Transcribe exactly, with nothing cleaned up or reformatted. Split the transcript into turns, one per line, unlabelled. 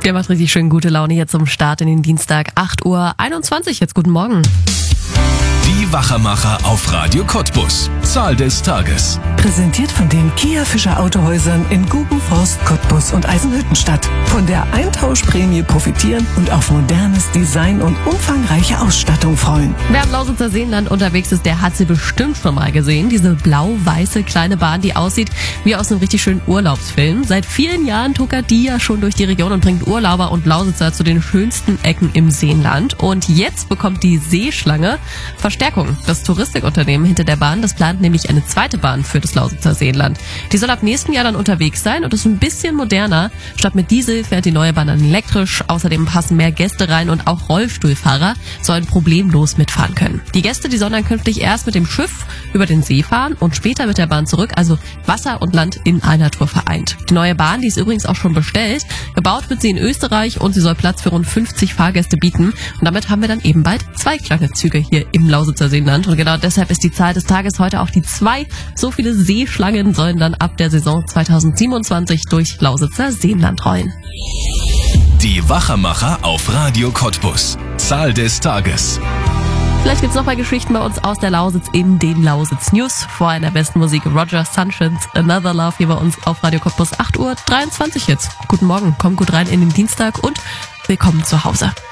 Der macht richtig schön gute Laune hier zum Start in den Dienstag. acht Uhr einundzwanzig, jetzt guten Morgen.
Die Wachermacher auf Radio Cottbus. Zahl des Tages.
Präsentiert von den Kia Fischer Autohäusern in Gubenforst, Cottbus und Eisenhüttenstadt. Von der Eintauschprämie profitieren und auf modernes Design und umfangreiche Ausstattung freuen.
Wer am Lausitzer Seenland unterwegs ist, der hat sie bestimmt schon mal gesehen. Diese blau-weiße kleine Bahn, die aussieht wie aus einem richtig schönen Urlaubsfilm. Seit vielen Jahren tuckert die ja schon durch die Region und bringt Urlauber und Lausitzer zu den schönsten Ecken im Seenland. Und jetzt bekommt die Seeschlange Verstärkung. Das Touristikunternehmen hinter der Bahn, das plant nämlich eine zweite Bahn für das Lausitzer Seenland. Die soll ab nächsten Jahr dann unterwegs sein und ist ein bisschen moderner. Statt mit Diesel fährt die neue Bahn dann elektrisch. Außerdem passen mehr Gäste rein und auch Rollstuhlfahrer sollen problemlos mitfahren können. Die Gäste, die sollen dann künftig erst mit dem Schiff über den See fahren und später mit der Bahn zurück, also Wasser und Land in einer Tour vereint. Die neue Bahn, die ist übrigens auch schon bestellt. Gebaut wird sie in Österreich und sie soll Platz für rund fünfzig Fahrgäste bieten. Und damit haben wir dann eben bald zwei kleine Züge hier im Lausitzer Seenland. Und genau deshalb ist die Zahl des Tages heute auch die zwei. So viele Seeschlangen sollen dann ab der Saison zweitausendsiebenundzwanzig durch Lausitzer Seenland rollen.
Die Wachermacher auf Radio Cottbus. Zahl des Tages.
Vielleicht gibt's noch mal Geschichten bei uns aus der Lausitz in den Lausitz News. Vor in der besten Musik Roger Sunshines Another Love hier bei uns auf Radio Cottbus. acht Uhr dreiundzwanzig jetzt. Guten Morgen, komm gut rein in den Dienstag und willkommen zu Hause.